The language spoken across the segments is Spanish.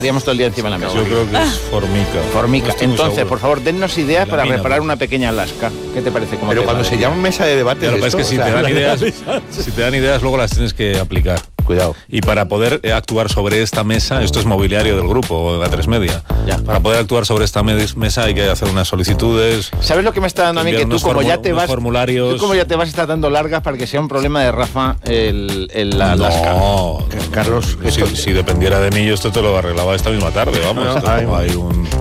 Estaríamos todo el día encima de la mesa. Yo creo que es formica. Formica. Entonces, por favor, dennos ideas para reparar una pequeña Alaska. ¿Qué te parece? Pero cuando se llama mesa de debate... Lo que pasa es que si te dan ideas, luego las tienes que aplicar. Cuidado. Y para poder actuar sobre esta mesa, esto es mobiliario del grupo, A3 Media. Ya. Para poder actuar sobre esta mesa hay que hacer unas solicitudes. ¿Sabes lo que me está dando a mí? Que tú como ya te vas... formularios. Tú como ya te vas, estás dando largas para que sea un problema de Rafa la Alaska. No, Carlos, si dependiera de mí, yo esto te lo arreglaba esta misma tarde, vamos. Hay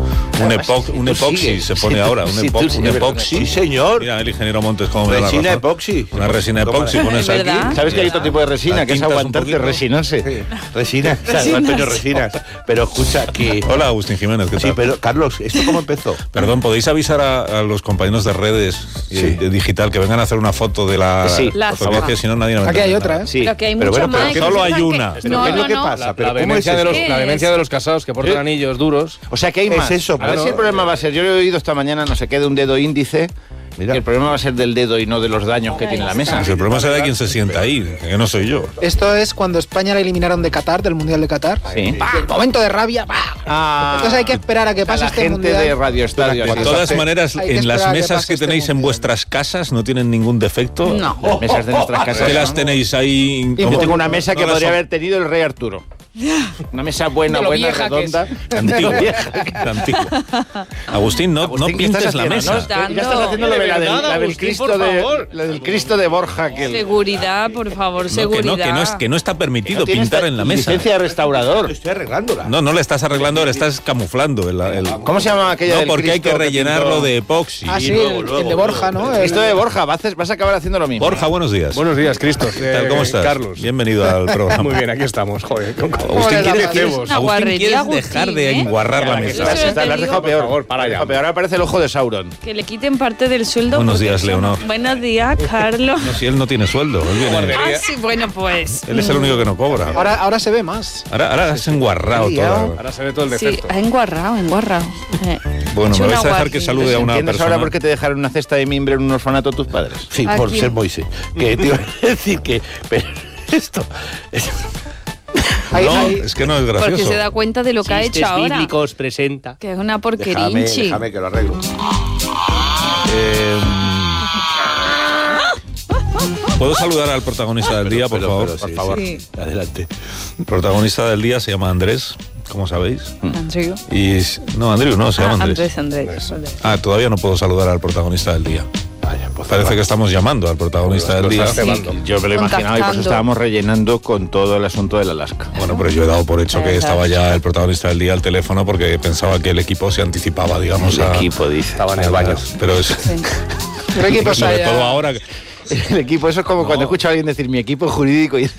un epoxi, se pone ahora. Un epoxi. Sí, señor. Mira, el ingeniero Montes cómo me da la Resina razón. epoxi. Una resina epoxi, pones aquí. ¿Sabes que hay otro tipo de resina que es aguantarte resinarse? Sí. Resinas, Antonio Resinas. Pero escucha que... Hola, Agustín Jiménez, ¿qué tal? Sí, pero Carlos, ¿esto cómo empezó? Perdón, ¿podéis avisar a los compañeros de redes de digital que vengan a hacer una foto de la fotografía? Si no, nadie nos Aquí hay entiende otra, nada. ¿eh? Sí. Pero que hay Pero mucho bueno, pero más. que solo hay una. ¿Pero qué es lo que pasa? La ¿Pero cómo es vehemencia, eso? la vehemencia de los casados que portan anillos duros. O sea que hay Es más. eso, A ver claro. si el problema va a ser... Yo lo he oído esta mañana, no sé qué, de un dedo índice. Mira. Que el problema va a ser del dedo y no de los daños que tiene la mesa. Pues el problema será de quién se sienta ahí, que no soy yo. Esto es cuando España la eliminaron de Qatar, del Mundial de Qatar. Sí. Y el momento de rabia. ¡Bah! Entonces hay que esperar a que pase la este gente Mundial. de Radio Estadio. De todas maneras, hay que en las esperar a que mesas pase que este tenéis en mundial. vuestras casas no tienen ningún defecto. No. Las mesas de nuestras casas. ¿Qué las son- tenéis ahí? Yo ¿Cómo? tengo una mesa que No las podría son- haber tenido el rey Arturo. Una mesa buena, De lo buena, vieja que es. redonda. Antigua. Antigua. Agustín, no Agustín, ¿qué pintes estás la haciendo? mesa. ¿No? Ya estás haciendo lo de la del Agustín, Cristo por de favor. la del Cristo de Borja que Seguridad, por favor, No, seguridad. que no está permitido tiene pintar esta en la mesa. licencia de restaurador. Estoy arreglándola. No le estás arreglando, le estás camuflando. ¿Cómo se llama aquella No, del porque hay Cristo que rellenarlo pintó? de epoxi. Ah, sí, luego, el de Borja, ¿no? El Cristo de Borja, vas a acabar haciendo lo mismo. Borja, buenos días. Buenos días, Cristo. ¿Qué tal? ¿Cómo estás? Carlos. Bienvenido al programa. Muy bien, aquí estamos. Joder, Agustín, le ¿quieres, damos? ¿quieres, Una Agustín, guarrería, ¿quieres Agustín, dejar de ¿eh? enguarrar la mesa? Eso La te has digo. dejado peor. Por favor, para ya. Ahora parece el ojo de Sauron. Que le quiten parte del sueldo. Buenos porque días, son- Leonor. Buenos días, Carlos. No, si él no tiene sueldo. Ah, sí, bueno, pues. Él es el único que no cobra. Ahora se ve más. Ahora has enguarrado todo. Ahora se ve todo el Sí, defecto. ha enguarrado. Bueno, Hecho me una vais a dejar guardia. que salude a una ¿Entiendes persona. ahora por qué te dejaron una cesta de mimbre en un orfanato tus padres? Sí, ¿A por quién? ser Moisés. Que te iba a decir que... Pero esto... No, es que no es gracioso. Porque se da cuenta de lo que ha hecho ahora. bíblicos presenta. Que es una porquerinchi. Déjame que lo arreglo. ¿Puedo saludar al protagonista del día, por favor? Por Sí, favor, Sí. adelante. El protagonista del día se llama Andrés, como sabéis. Andrew. No, Andrew no, se llama Ah, Andrés. Andrés. Ah, todavía no puedo saludar al protagonista del día. Vaya, pues Parece que estamos llamando al protagonista del día. Yo me lo imaginaba y pues Contactando. estábamos rellenando con todo el asunto del Alaska. Bueno, pero yo he dado por hecho que estaba ya el protagonista del día al teléfono porque pensaba que el equipo se anticipaba, digamos, El a... equipo, dice. Estaba en el baño. Pero es... ¿Qué equipo sobre hay? todo ahora... El equipo, eso es como cuando escucho a alguien decir mi equipo jurídico y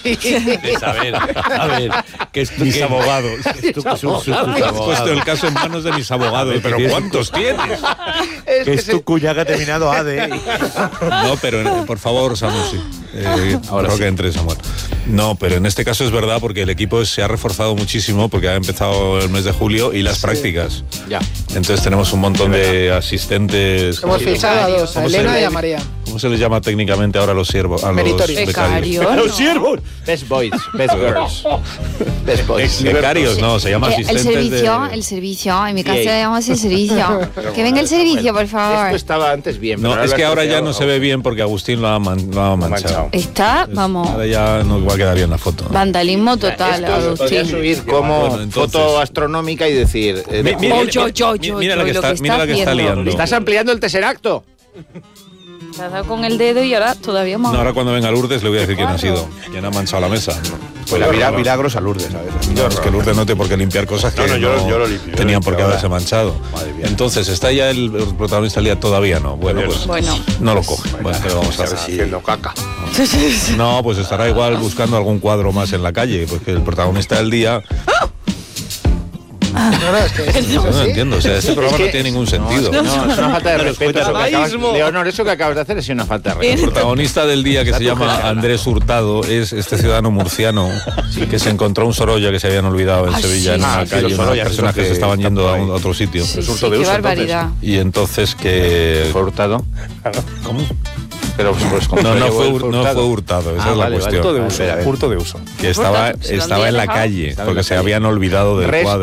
A ver, que es Mis abogados. Has puesto el que caso en manos de mis abogados. Pero ¿cuántos tienes? es tu cuña que ha terminado ADE. No, pero por favor, Samuel, sí. Ahora sí. que entre Samuel. No, pero en este caso es verdad porque el equipo se ha reforzado muchísimo porque ha empezado el mes de julio y las prácticas. Ya. Entonces tenemos un montón de asistentes. Hemos fichado a dos, a ¿Cómo se Elena le- y a María. ¿Cómo se les llama técnicamente ahora a los siervos? A los Meritorios. becarios. Becario. ¡Los siervos! Best boys, best girls. Best boys. Becarios, no, se llama El asistentes el servicio. En mi casa Sí. le llamamos el servicio. Que venga el servicio, por Esto favor. estaba antes bien. No, pero es que ahora ya asociado no se ve bien porque Agustín lo ha manchado. Está, vamos, Ahora ya no va a quedar bien la foto. vandalismo total, Esto podría Agustín. subir como Bueno, entonces- foto astronómica y decir... Mira la que está, mira la que está liando. ¿Estás ampliando el tesseracto? Te has dado con el dedo y ahora todavía más. No, ahora cuando venga Lourdes le voy a decir quién ha sido. ¿Quién ha manchado la mesa? Pues la milagros a Lourdes, ¿sabes? No, es que Lourdes no tiene por qué limpiar cosas que No, yo lo limpio, tenían yo por qué limpio haberse ahora. manchado. Madre mía. Entonces, ¿está ya el protagonista del día? Todavía no. Bueno, pues Bueno. no lo coge. Bueno, ¿qué le vamos a hacer? Haciendo caca. No, pues estará igual buscando algún cuadro más en la calle, porque el protagonista del día... No, es que No lo entiendo, o sea, este programa no tiene ningún sentido. No, es una falta de respeto. Eso que acabas, Dadaísmo. Leonor, eso que acabas de hacer es una falta de El respeto. protagonista del día, que se llama Andrés Hurtado, es este ciudadano murciano que se encontró un Sorolla que se habían olvidado en Sevilla, en una sí, calle, los unas Sorollas, personas esos que se que estaban yendo están por a otro sitio. Sí, Resultó sí, de qué uso, barbaridad. Y entonces que... Fue Hurtado. ¿Cómo? Pero pues, No fue hurtado, esa es la cuestión. Hurto de uso. Que estaba en la calle, porque se habían olvidado del cuadro.